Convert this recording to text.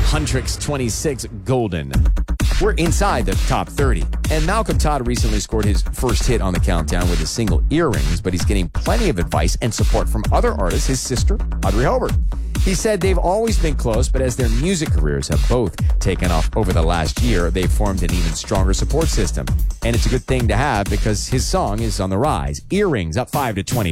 Huntrix 26 Golden. We're inside the top 30. And Malcolm Todd recently scored his first hit on the countdown with his single Earrings, but he's getting plenty of advice and support from other artists, his sister, Audrey Hobart. He said they've always been close, but as their music careers have both taken off over the last year, they've formed an even stronger support system. And it's a good thing to have because his song is on the rise. Earrings up 5 to 20.